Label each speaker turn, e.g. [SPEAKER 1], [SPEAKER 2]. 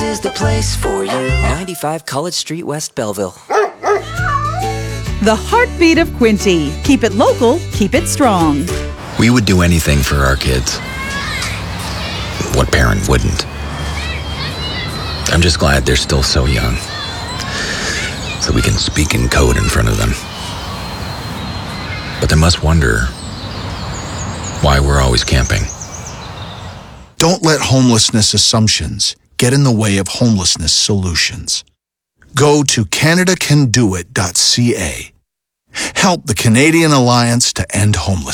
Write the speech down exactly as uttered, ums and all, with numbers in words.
[SPEAKER 1] is the place for you.
[SPEAKER 2] ninety-five College Street, West Belleville.
[SPEAKER 3] The heartbeat of Quinty. Keep it local, keep it strong.
[SPEAKER 4] We would do anything for our kids. What parent wouldn't? I'm just glad they're still so young, so we can speak in code in front of them. But they must wonder why we're always camping.
[SPEAKER 5] Don't let homelessness assumptions get in the way of homelessness solutions. Go to canada can do it dot c a. Help the Canadian Alliance to End Homelessness.